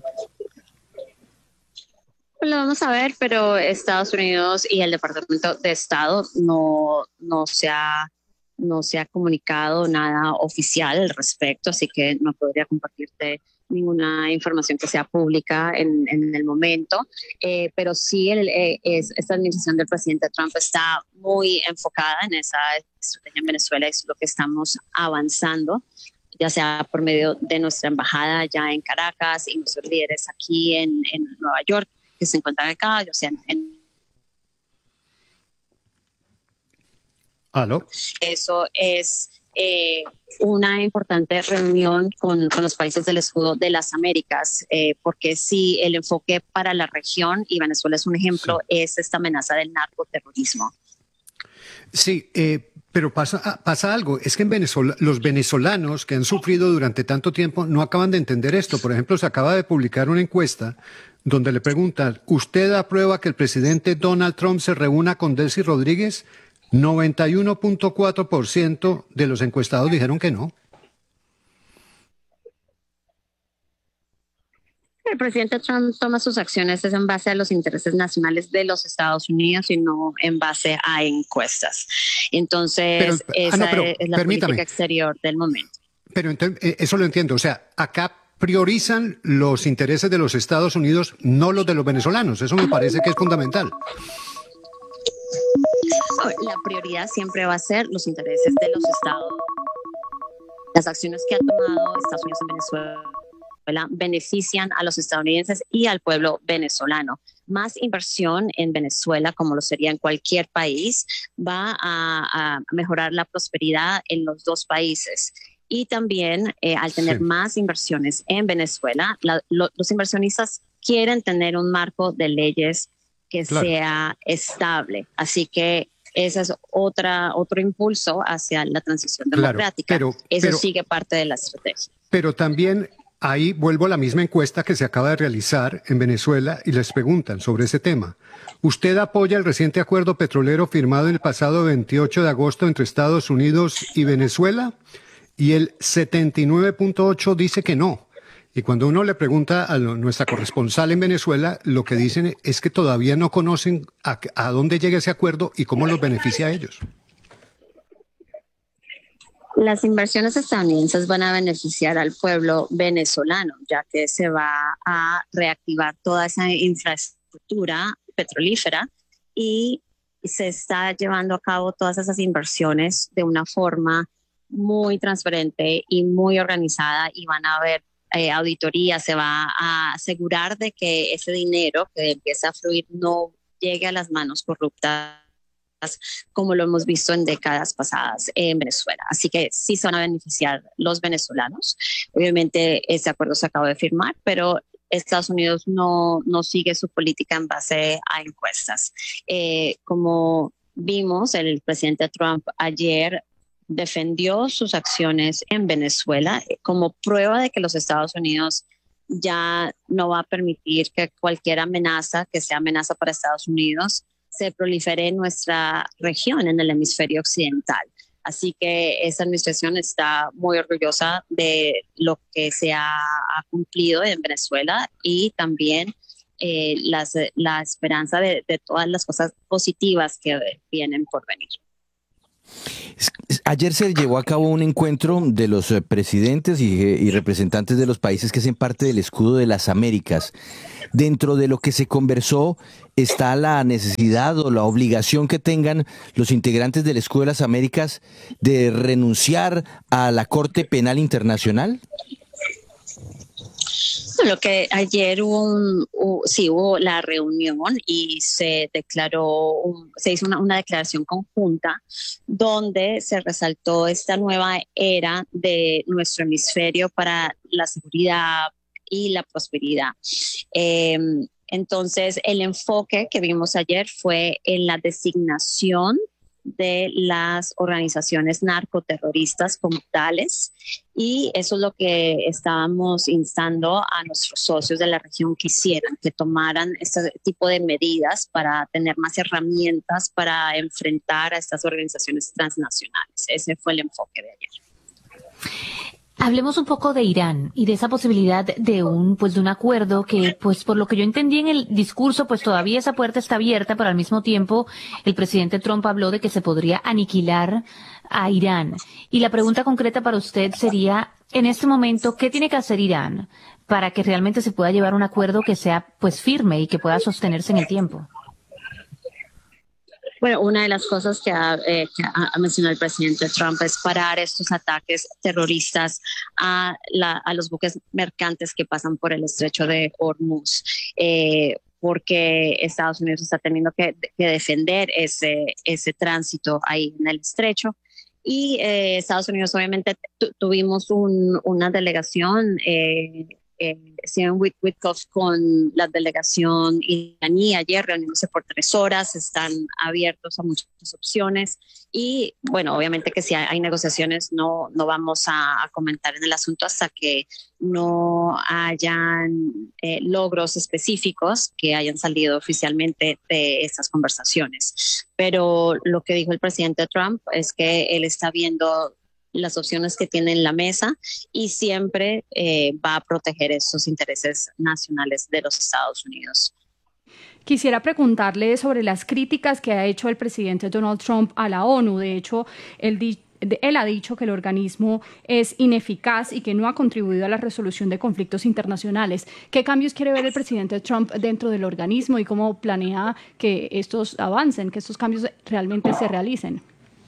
Lo vamos a ver, pero Estados Unidos y el Departamento de Estado no, no se ha, no se ha comunicado nada oficial al respecto, así que no podría compartirte ninguna información que sea pública en, en el momento, eh, pero sí el, eh, es, esta administración del presidente Trump está muy enfocada en esa estrategia en Venezuela, es lo que estamos avanzando, ya sea por medio de nuestra embajada ya en Caracas y nuestros líderes aquí en, en Nueva York, que se encuentran acá, ya sea en, en ¿Aló? Eso es eh, una importante reunión con, con los países del escudo de las Américas, eh, porque sí, el enfoque para la región, y Venezuela es un ejemplo, sí. es esta amenaza del narcoterrorismo. Sí, eh, pero pasa, pasa algo. Es que en Venezuela, los venezolanos que han sufrido durante tanto tiempo no acaban de entender esto. Por ejemplo, se acaba de publicar una encuesta donde le preguntan, ¿usted aprueba que el presidente Donald Trump se reúna con Delcy Rodríguez? noventa y uno punto cuatro por ciento de los encuestados dijeron que no. El presidente Trump toma sus acciones es en base a los intereses nacionales de los Estados Unidos y no en base a encuestas. Entonces, pero, esa ah, no, pero, es la permítame. política exterior del momento. Pero entonces, eso lo entiendo. O sea, acá priorizan los intereses de los Estados Unidos, no los de los venezolanos. Eso me parece que es fundamental. La prioridad siempre va a ser los intereses de los Estados. Las acciones que ha tomado Estados Unidos en Venezuela benefician a los estadounidenses y al pueblo venezolano. Más inversión en Venezuela, como lo sería en cualquier país, va a, a mejorar la prosperidad en los dos países. Y también, eh, al tener sí. más inversiones en Venezuela, la, lo, los inversionistas quieren tener un marco de leyes que claro. sea estable. Así que ese es otra, otro impulso hacia la transición democrática. Claro, pero, Eso pero, sigue parte de la estrategia. Pero también ahí vuelvo a la misma encuesta que se acaba de realizar en Venezuela y les preguntan sobre ese tema. ¿Usted apoya el reciente acuerdo petrolero firmado el pasado veintiocho de agosto entre Estados Unidos y Venezuela? Y el setenta y nueve punto ocho por ciento dice que no. Y cuando uno le pregunta a nuestra corresponsal en Venezuela, lo que dicen es que todavía no conocen a, a dónde llega ese acuerdo y cómo los beneficia a ellos. Las inversiones estadounidenses van a beneficiar al pueblo venezolano, ya que se va a reactivar toda esa infraestructura petrolífera y se está llevando a cabo todas esas inversiones de una forma muy transparente y muy organizada, y van a haber eh, auditoría, se va a asegurar de que ese dinero que empieza a fluir no llegue a las manos corruptas, como lo hemos visto en décadas pasadas en Venezuela. Así que sí se van a beneficiar los venezolanos. Obviamente ese acuerdo se acaba de firmar, pero Estados Unidos no, no sigue su política en base a encuestas. Eh, como vimos, el presidente Trump ayer defendió sus acciones en Venezuela como prueba de que los Estados Unidos ya no va a permitir que cualquier amenaza que sea amenaza para Estados Unidos se prolifere en nuestra región, en el hemisferio occidental. Así que esa administración está muy orgullosa de lo que se ha, ha cumplido en Venezuela y también eh, las, la esperanza de, de todas las cosas positivas que vienen por venir. Ayer se llevó a cabo un encuentro de los presidentes y, y representantes de los países que hacen parte del escudo de las Américas. Dentro de lo que se conversó está la necesidad o la obligación que tengan los integrantes del escudo de las Américas de renunciar a la Corte Penal Internacional. Lo que ayer hubo, un, hubo, sí, hubo la reunión y se declaró, un, se hizo una, una declaración conjunta donde se resaltó esta nueva era de nuestro hemisferio para la seguridad y la prosperidad. Eh, entonces, el enfoque que vimos ayer fue en la designación de las organizaciones narcoterroristas como tales, y eso es lo que estábamos instando a nuestros socios de la región que hicieran, que tomaran este tipo de medidas para tener más herramientas para enfrentar a estas organizaciones transnacionales. Ese fue el enfoque de ayer. Hablemos un poco de Irán y de esa posibilidad de un, pues, de un acuerdo que, pues, por lo que yo entendí en el discurso, pues todavía esa puerta está abierta, pero al mismo tiempo el presidente Trump habló de que se podría aniquilar a Irán. Y la pregunta concreta para usted sería, en este momento, ¿qué tiene que hacer Irán para que realmente se pueda llevar un acuerdo que sea, pues, firme y que pueda sostenerse en el tiempo? Bueno, una de las cosas que ha, eh, que ha mencionado el presidente Trump es parar estos ataques terroristas a, la, a los buques mercantes que pasan por el estrecho de Hormuz, eh, porque Estados Unidos está teniendo que, que defender ese, ese tránsito ahí en el estrecho. Y eh, Estados Unidos obviamente tu, tuvimos un, una delegación, eh, eh, Stephen Witkoff con la delegación iraní ayer, reuniéndose por tres horas, están abiertos a muchas opciones y bueno, obviamente que si hay, hay negociaciones no, no vamos a, a comentar en el asunto hasta que no hayan eh, logros específicos que hayan salido oficialmente de estas conversaciones. Pero lo que dijo el presidente Trump es que él está viendo las opciones que tiene en la mesa y siempre eh, va a proteger esos intereses nacionales de los Estados Unidos. Quisiera preguntarle sobre las críticas que ha hecho el presidente Donald Trump a la ONU. De hecho, él, di- él ha dicho que el organismo es ineficaz y que no ha contribuido a la resolución de conflictos internacionales. ¿Qué cambios quiere ver el presidente Trump dentro del organismo y cómo planea que estos avancen, que estos cambios realmente se realicen?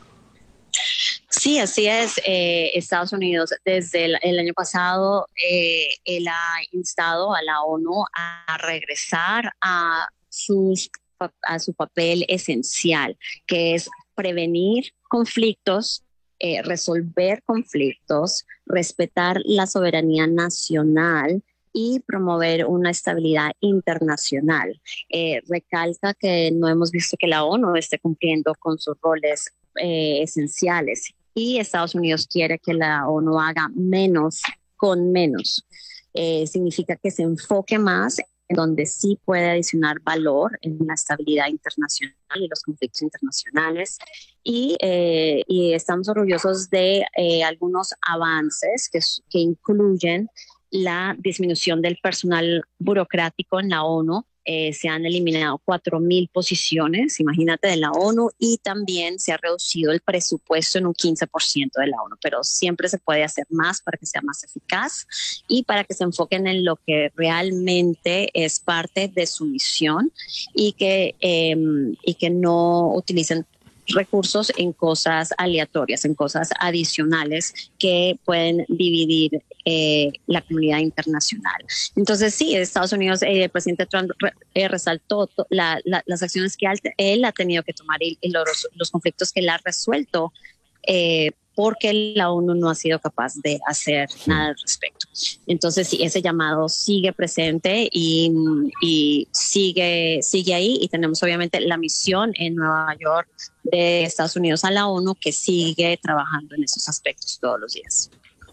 Sí, así es. Eh, Estados Unidos desde el, el año pasado, eh, él ha instado a la ONU a regresar a, sus, a su papel esencial, que es prevenir conflictos, eh, resolver conflictos, respetar la soberanía nacional y promover una estabilidad internacional. Eh, recalca que no hemos visto que la ONU esté cumpliendo con sus roles eh, esenciales. Y Estados Unidos quiere que la ONU haga menos con menos. Eh, significa que se enfoque más en donde sí puede adicionar valor en la estabilidad internacional y los conflictos internacionales. Y, eh, y estamos orgullosos de eh, algunos avances que, que incluyen la disminución del personal burocrático en la ONU. Eh, se han eliminado cuatro mil posiciones, imagínate, de la ONU, y también se ha reducido el presupuesto en un quince por ciento de la ONU, pero siempre se puede hacer más para que sea más eficaz y para que se enfoquen en lo que realmente es parte de su misión y que, eh, y que no utilicen recursos en cosas aleatorias, en cosas adicionales que pueden dividir eh, la comunidad internacional. Entonces sí, Estados Unidos, eh, el presidente Trump re, eh, resaltó to, la, la, las acciones que él, él ha tenido que tomar y, y los, los conflictos que él ha resuelto eh, porque la ONU no ha sido capaz de hacer sí. nada al respecto. Entonces, sí, ese llamado sigue presente y, y sigue, sigue ahí, y tenemos obviamente la misión en Nueva York de Estados Unidos a la ONU que sigue trabajando en esos aspectos todos los días.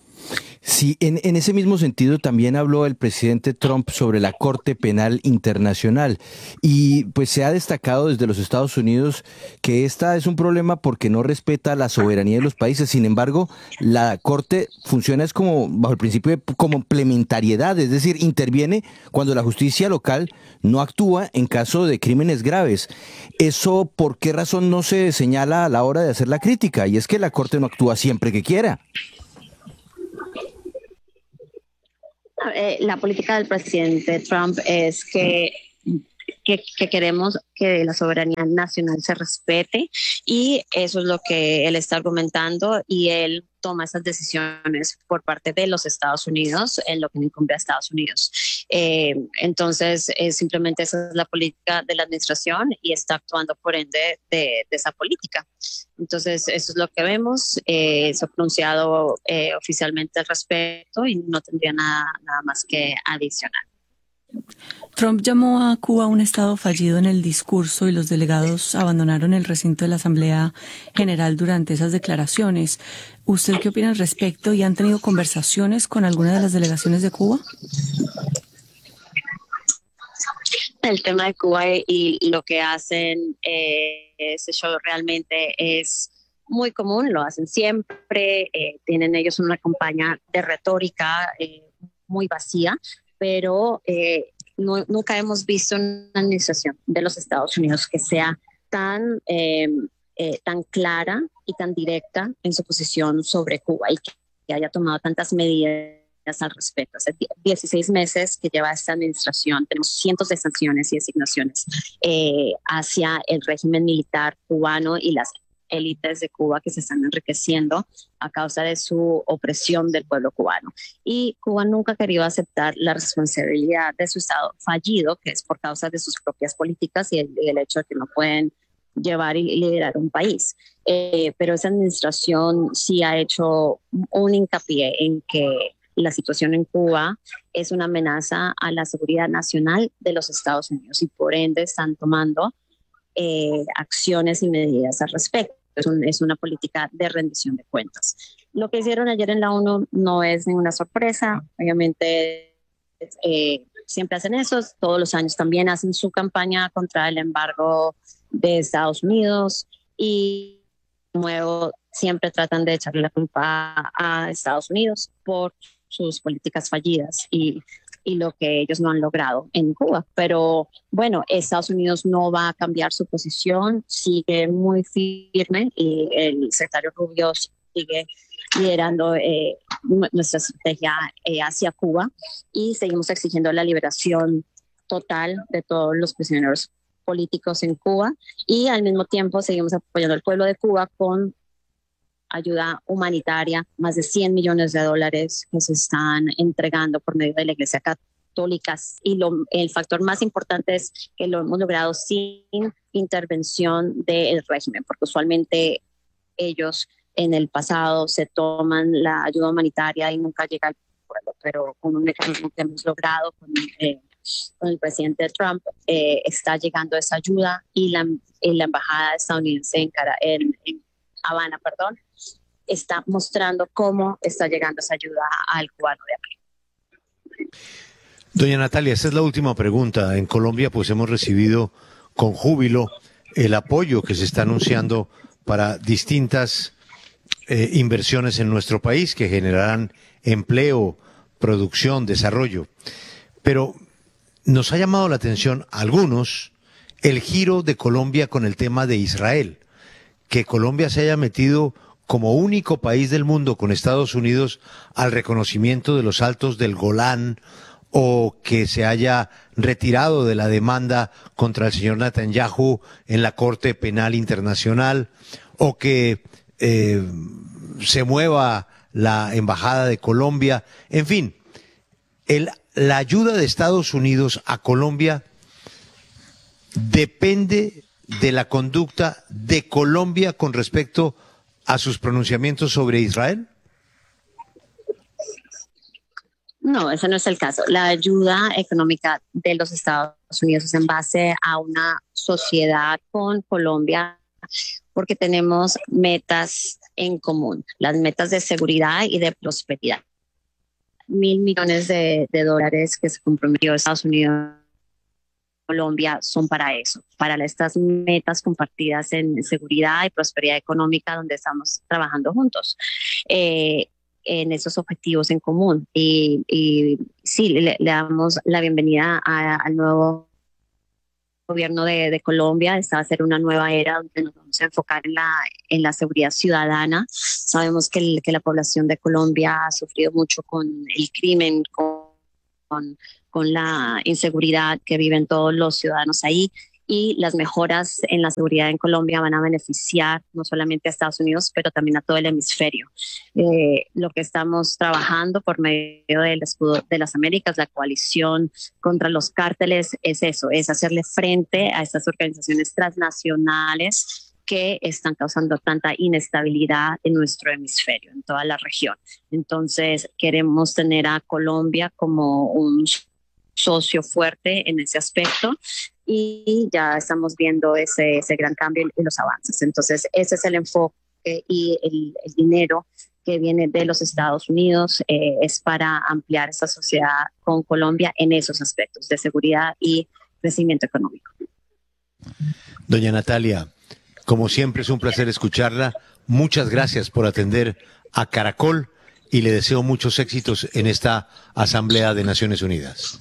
Sí, en, en ese mismo sentido también habló el presidente Trump sobre la Corte Penal Internacional y pues se ha destacado desde los Estados Unidos que esta es un problema porque no respeta la soberanía de los países. Sin embargo, la Corte funciona es como bajo el principio de complementariedad, es decir, interviene cuando la justicia local no actúa en caso de crímenes graves. ¿Eso por qué razón no se señala a la hora de hacer la crítica? Y es que la Corte no actúa siempre que quiera. Eh, la política del presidente Trump es que, que, que queremos que la soberanía nacional se respete, y eso es lo que él está argumentando, y él toma esas decisiones por parte de los Estados Unidos en lo que incumbe a Estados Unidos. Eh, entonces, eh, simplemente esa es la política de la administración y está actuando por ende de, de esa política. Entonces, eso es lo que vemos. Eh, se ha pronunciado eh, oficialmente al respecto y no tendría nada, nada más que adicionar. Trump llamó a Cuba un estado fallido en el discurso y los delegados abandonaron el recinto de la Asamblea General durante esas declaraciones. ¿Usted qué opina al respecto y han tenido conversaciones con alguna de las delegaciones de Cuba? El tema de Cuba y lo que hacen eh, ese show realmente es muy común, lo hacen siempre, eh, tienen ellos una campaña de retórica eh, muy vacía, pero eh, no, nunca hemos visto una administración de los Estados Unidos que sea tan, eh, eh, tan clara y tan directa en su posición sobre Cuba y que, que haya tomado tantas medidas al respecto. Hace dieciséis meses que lleva esta administración, tenemos cientos de sanciones y designaciones eh, hacia el régimen militar cubano y las élites de Cuba que se están enriqueciendo a causa de su opresión del pueblo cubano. Y Cuba nunca ha querido aceptar la responsabilidad de su estado fallido, que es por causa de sus propias políticas y el, el hecho de que no pueden llevar y liderar un país. Eh, pero esa administración sí ha hecho un hincapié en que la situación en Cuba es una amenaza a la seguridad nacional de los Estados Unidos y por ende están tomando eh, acciones y medidas al respecto. Es, un, es una política de rendición de cuentas. Lo que hicieron ayer en la ONU no es ninguna sorpresa. Obviamente eh, siempre hacen eso. Todos los años también hacen su campaña contra el embargo de Estados Unidos y de nuevo siempre tratan de echarle la culpa a Estados Unidos por sus políticas fallidas y, y lo que ellos no han logrado en Cuba. Pero bueno, Estados Unidos no va a cambiar su posición, sigue muy firme y el secretario Rubio sigue liderando eh, nuestra estrategia eh, hacia Cuba y seguimos exigiendo la liberación total de todos los prisioneros políticos en Cuba y al mismo tiempo seguimos apoyando al pueblo de Cuba con ayuda humanitaria, más de cien millones de dólares que se están entregando por medio de la Iglesia Católica. Y lo, el factor más importante es que lo hemos logrado sin intervención del régimen, porque usualmente ellos en el pasado se toman la ayuda humanitaria y nunca llega al pueblo, pero con un mecanismo que hemos logrado con, eh, con el presidente Trump, eh, está llegando esa ayuda y la, y la embajada estadounidense en, Cara, en, en Habana, perdón, está mostrando cómo está llegando esa ayuda al cubano de aquí. Doña Natalia, esta es la última pregunta. En Colombia pues hemos recibido con júbilo el apoyo que se está anunciando para distintas eh, inversiones en nuestro país que generarán empleo, producción, desarrollo. Pero nos ha llamado la atención a algunos el giro de Colombia con el tema de Israel, que Colombia se haya metido como único país del mundo con Estados Unidos al reconocimiento de los altos del Golán, o que se haya retirado de la demanda contra el señor Netanyahu en la Corte Penal Internacional, o que eh, se mueva la Embajada de Colombia. En fin, el, la ayuda de Estados Unidos a Colombia depende de la conducta de Colombia con respecto a sus pronunciamientos sobre Israel? No, ese no es el caso. La ayuda económica de los Estados Unidos es en base a una sociedad con Colombia porque tenemos metas en común, las metas de seguridad y de prosperidad. Mil millones de, de dólares que se comprometió Estados Unidos Colombia son para eso, para estas metas compartidas en seguridad y prosperidad económica donde estamos trabajando juntos eh, en esos objetivos en común. Y, y sí, le, le damos la bienvenida a, al nuevo gobierno de, de Colombia. Esta va a ser una nueva era donde nos vamos a enfocar en la, en la seguridad ciudadana. Sabemos que, el, que la población de Colombia ha sufrido mucho con el crimen, con, con con la inseguridad que viven todos los ciudadanos ahí, y las mejoras en la seguridad en Colombia van a beneficiar no solamente a Estados Unidos, pero también a todo el hemisferio. Eh, lo que estamos trabajando por medio del Escudo de las Américas, la coalición contra los cárteles, es eso, es hacerle frente a estas organizaciones transnacionales que están causando tanta inestabilidad en nuestro hemisferio, en toda la región. Entonces, queremos tener a Colombia como un socio fuerte en ese aspecto y ya estamos viendo ese, ese gran cambio y los avances. Entonces ese es el enfoque y el, el dinero que viene de los Estados Unidos eh, es para ampliar esa sociedad con Colombia en esos aspectos de seguridad y crecimiento económico. Doña Natalia, como siempre es un placer escucharla. Muchas gracias por atender a Caracol y le deseo muchos éxitos en esta Asamblea de Naciones Unidas.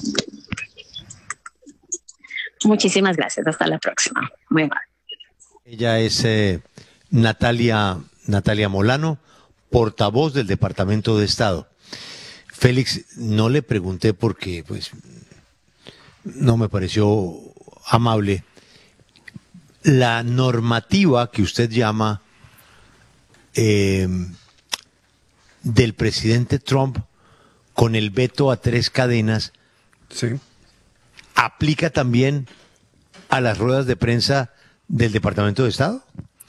Muchísimas gracias. Hasta la próxima. Muy mal. Ella es eh, Natalia, Natalia Molano, portavoz del Departamento de Estado. Félix, no le pregunté porque pues, no me pareció amable. La normativa que usted llama eh, del presidente Trump con el veto a tres cadenas, sí, aplica también a las ruedas de prensa del Departamento de Estado?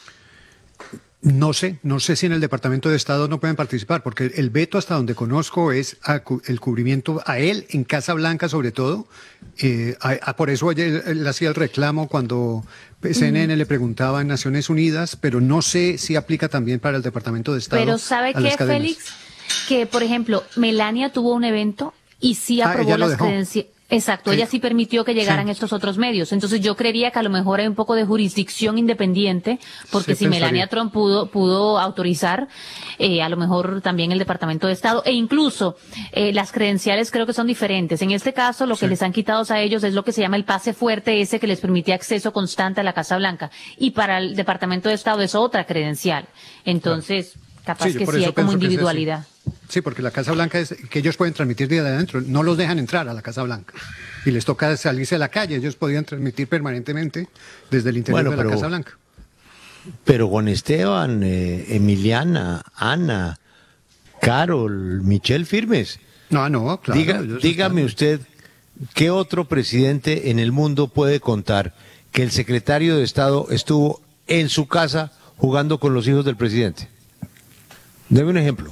No sé, no sé si en el Departamento de Estado no pueden participar, porque el veto, hasta donde conozco, es a cu- el cubrimiento a él en Casa Blanca, sobre todo. Eh, a- a- por eso él, él hacía el reclamo cuando C N N le preguntaba en Naciones Unidas, pero no sé si aplica también para el Departamento de Estado. Pero ¿sabe a las qué, cadenas. Félix? Que, por ejemplo, Melania tuvo un evento y sí Ah, aprobó ella lo las dejó. credenciales. Exacto, Sí. ella sí permitió que llegaran Sí. estos otros medios. Entonces yo creería que a lo mejor hay un poco de jurisdicción independiente, porque Sí, si pensaría. Melania Trump pudo, pudo autorizar, eh, a lo mejor también el Departamento de Estado, e incluso eh, las credenciales creo que son diferentes. En este caso, lo que Sí. les han quitado a ellos es lo que se llama el pase fuerte, ese que les permitía acceso constante a la Casa Blanca. Y para el Departamento de Estado es otra credencial. Entonces, capaz Sí, yo que por sí eso hay como pienso que es así. individualidad. Sí, porque la Casa Blanca es que ellos pueden transmitir desde adentro, no los dejan entrar a la Casa Blanca. Y les toca salirse a la calle, ellos podían transmitir permanentemente desde el interior Bueno, de la pero- Casa Blanca. Pero Juan Esteban, eh, Emiliana, Ana, Carol, Michelle firmes. No, no, claro. Diga- ellos dígame están- usted, ¿qué otro presidente en el mundo puede contar que el secretario de Estado estuvo en su casa jugando con los hijos del presidente? Deme un ejemplo.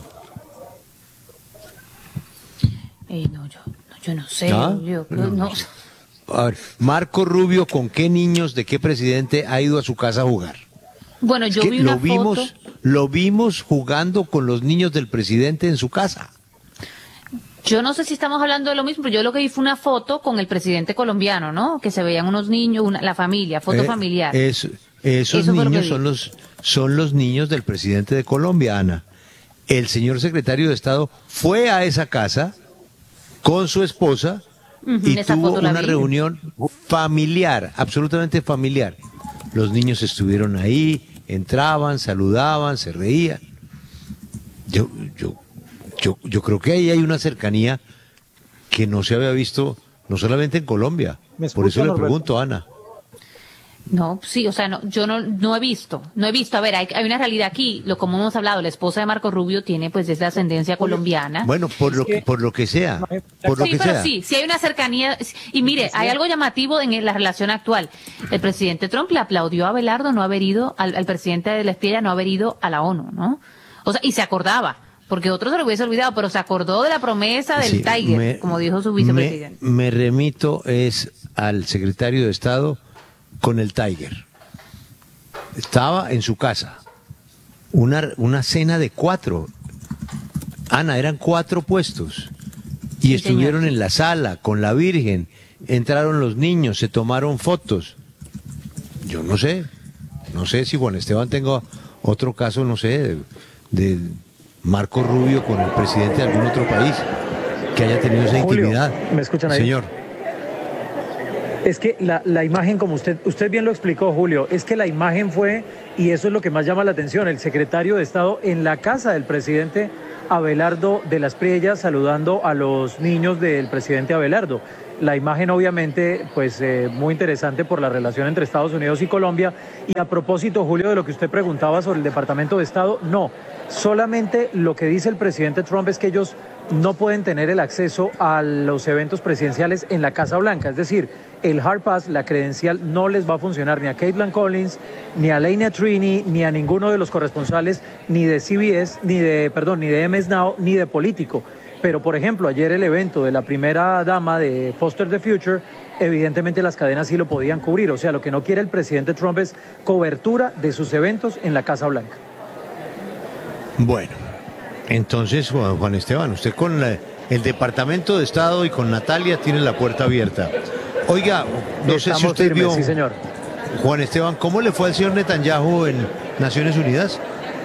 Eh, no, yo, no, yo no sé, ¿Ah? yo, no, no. A ver, Marco Rubio, ¿con qué niños de qué presidente ha ido a su casa a jugar? Bueno, yo Es que vi una lo vimos, foto. lo vimos jugando con los niños del presidente en su casa. Yo no sé si estamos hablando de lo mismo, pero yo lo que vi fue una foto con el presidente colombiano, ¿no? Que se veían unos niños, una- la familia, foto Eh, familiar. es- esos Eso fue lo que niños vi. son los, son los niños del presidente de Colombia, Ana. El señor secretario de Estado fue a esa casa con su esposa Ujú, y esa tuvo foto la una vi. reunión familiar, absolutamente familiar. Los niños estuvieron ahí, entraban, saludaban, se reían. Yo, yo, yo, yo creo que ahí hay una cercanía que no se había visto, no solamente en Colombia. ¿Me Por eso escucha, le Norberto? pregunto, Ana. No, sí, o sea, no, yo no, no he visto, no he visto. A ver, hay, hay una realidad aquí, lo como hemos hablado, la esposa de Marco Rubio tiene pues es de ascendencia colombiana. Bueno, por lo que, por lo que sea, por lo sí, que pero sea. sí, sí hay una cercanía. Y mire, hay algo llamativo en la relación actual. El presidente Trump le aplaudió a Abelardo no haber ido, al, al presidente de la Estrella no haber ido a la ONU, ¿no? O sea, y se acordaba, porque otros se lo hubiese olvidado, pero se acordó de la promesa del Sí, Tiger, me- como dijo su Me, vicepresidente. me remito es al secretario de Estado con el Tiger. Estaba en su casa. Una, una cena de cuatro. Ana, eran cuatro puestos. Y Sí, estuvieron señor. en la sala con la Virgen. Entraron los niños, se tomaron fotos. Yo no sé. No sé si Juan Esteban tenga otro caso, no sé, de, de Marco Rubio con el presidente de algún otro país que haya tenido esa Julio, intimidad. ¿me escuchan ahí? Señor. Es que la, la imagen, como usted, usted bien lo explicó, Julio, es que la imagen fue, y eso es lo que más llama la atención, el secretario de Estado en la casa del presidente Abelardo de las Priellas saludando a los niños del presidente Abelardo. La imagen obviamente, pues eh, muy interesante por la relación entre Estados Unidos y Colombia. Y a propósito, Julio, de lo que usted preguntaba sobre el Departamento de Estado, no, solamente lo que dice el presidente Trump es que ellos no pueden tener el acceso a los eventos presidenciales en la Casa Blanca, es decir, el Hard Pass, la credencial, no les va a funcionar ni a Caitlin Collins, ni a Laina Trini, ni a ninguno de los corresponsales, ni de C B S, ni de, perdón, ni de M S Now, ni de Político. Pero, por ejemplo, ayer el evento de la primera dama de Foster the Future, evidentemente las cadenas sí lo podían cubrir. O sea, lo que no quiere el presidente Trump es cobertura de sus eventos en la Casa Blanca. Bueno, entonces, Juan Juan Esteban, usted con la- el Departamento de Estado y con Natalia tiene la puerta abierta. Oiga, no sé si Estamos usted firmes, vio, sí, señor. Juan Esteban, ¿cómo le fue al señor Netanyahu en Naciones Unidas?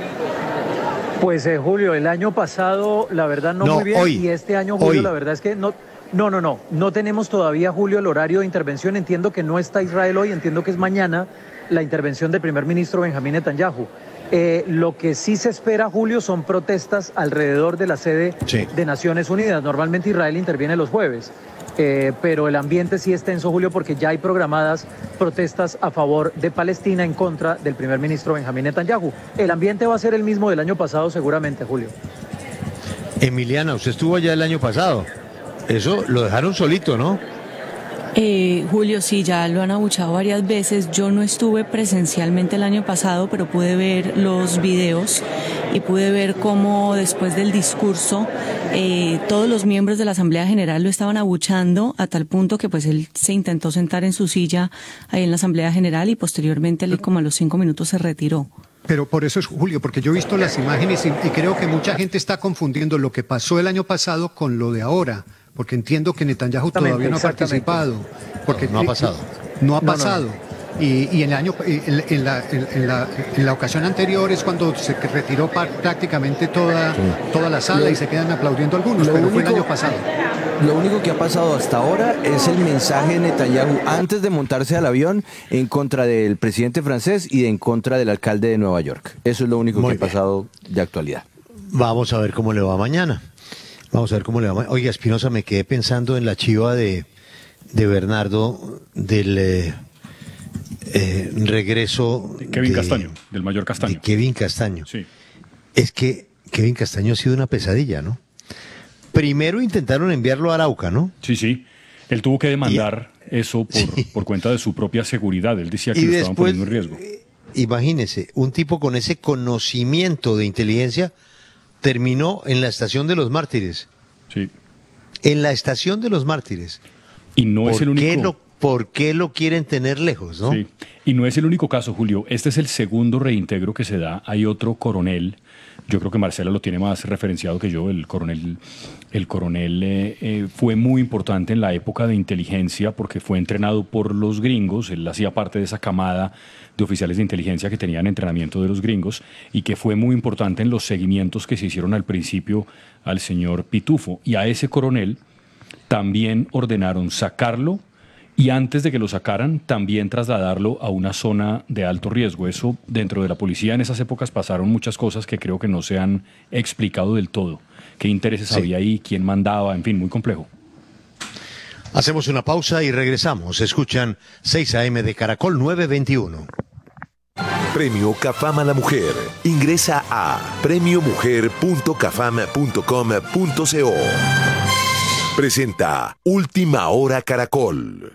Pues eh, Julio, el año pasado la verdad no, No, muy bien hoy, y este año Julio hoy. la verdad es que no, no, no, no, no tenemos todavía Julio el horario de intervención. Entiendo que no está Israel hoy, entiendo que es mañana la intervención del primer ministro Benjamín Netanyahu. Eh, lo que sí se espera, Julio, son protestas alrededor de la sede Sí. de Naciones Unidas. Normalmente Israel interviene los jueves. Eh, pero el ambiente sí es tenso, Julio, porque ya hay programadas protestas a favor de Palestina en contra del primer ministro Benjamín Netanyahu. El ambiente va a ser el mismo del año pasado seguramente, Julio. Emiliana, usted estuvo allá el año pasado. Eso lo dejaron solito, ¿no? Eh, Julio, sí, ya lo han abuchado varias veces. Yo no estuve presencialmente el año pasado, pero pude ver los videos y pude ver cómo después del discurso eh, todos los miembros de la Asamblea General lo estaban abuchando a tal punto que pues él se intentó sentar en su silla ahí en la Asamblea General y posteriormente él como a los cinco minutos se retiró. Pero por eso es, Julio, porque yo he visto las imágenes y, y creo que mucha gente está confundiendo lo que pasó el año pasado con lo de ahora. Porque entiendo que Netanyahu todavía no ha participado. Porque no ha pasado. No ha No, no, pasado. no. Y, y en, el año, en, en la, en, en la, en la ocasión anterior es cuando se retiró prácticamente toda, sí. toda la sala lo, y se quedan aplaudiendo algunos, pero único, fue el año pasado. Lo único que ha pasado hasta ahora es el mensaje de Netanyahu antes de montarse al avión en contra del presidente francés y en contra del alcalde de Nueva York. Eso es lo único Muy que bien. ha pasado de actualidad. Vamos a ver cómo le va mañana. Vamos a ver cómo le va. Oiga, Espinosa, me quedé pensando en la chiva de, de Bernardo del eh, eh, regreso... De Kevin de, Castaño, del mayor Castaño. De Kevin Castaño. Sí. Es que Kevin Castaño ha sido una pesadilla, ¿no? Primero intentaron enviarlo a Arauca, ¿no? Sí, sí. Él tuvo que demandar y, eso por, sí. por cuenta de su propia seguridad. Él decía que y lo después, estaban poniendo en riesgo. Imagínese, un tipo con ese conocimiento de inteligencia... terminó en la estación de los mártires. Sí. En la estación de los mártires. Y no es el único. Qué lo, ¿Por qué lo quieren tener lejos, no? Sí. Y no es el único caso, Julio. Este es el segundo reintegro que se da. Hay otro coronel. Yo creo que Marcela lo tiene más referenciado que yo. El coronel, el coronel eh, eh, fue muy importante en la época de inteligencia porque fue entrenado por los gringos. Él hacía parte de esa camada de oficiales de inteligencia que tenían entrenamiento de los gringos y que fue muy importante en los seguimientos que se hicieron al principio al señor Pitufo. Y a ese coronel también ordenaron sacarlo y antes de que lo sacaran también trasladarlo a una zona de alto riesgo. Eso dentro de la policía en esas épocas pasaron muchas cosas que creo que no se han explicado del todo. ¿Qué intereses sí. había ahí? ¿Quién mandaba? En fin, muy complejo. Hacemos una pausa y regresamos. Escuchan seis a eme de Caracol nueve veintiuno. Premio Cafam a la Mujer. Ingresa a premio mujer punto cafam punto com punto co. Presenta Última Hora Caracol.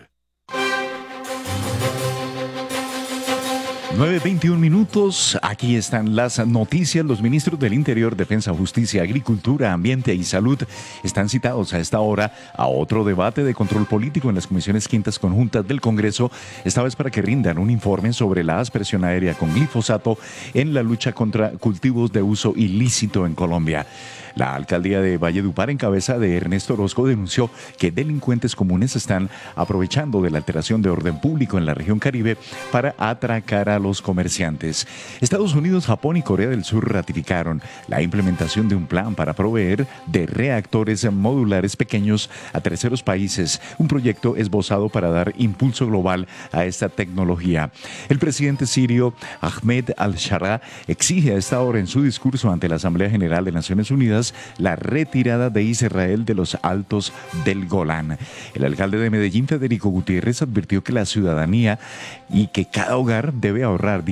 nueve veintiún minutos, aquí están las noticias. Los ministros del Interior, Defensa, Justicia, Agricultura, Ambiente y Salud están citados a esta hora a otro debate de control político en las comisiones quintas conjuntas del Congreso, esta vez para que rindan un informe sobre la aspersión aérea con glifosato en la lucha contra cultivos de uso ilícito en Colombia. La alcaldía de Valledupar, en cabeza de Ernesto Orozco, denunció que delincuentes comunes están aprovechando de la alteración de orden público en la región Caribe para atracar a los comerciantes. Estados Unidos, Japón y Corea del Sur ratificaron la implementación de un plan para proveer de reactores modulares pequeños a terceros países, un proyecto esbozado para dar impulso global a esta tecnología. El presidente sirio Ahmed al-Shara exige a esta hora en su discurso ante la Asamblea General de Naciones Unidas la retirada de Israel de los altos del Golán. El alcalde de Medellín, Federico Gutiérrez, advirtió que la ciudadanía y que cada hogar debe ahorrar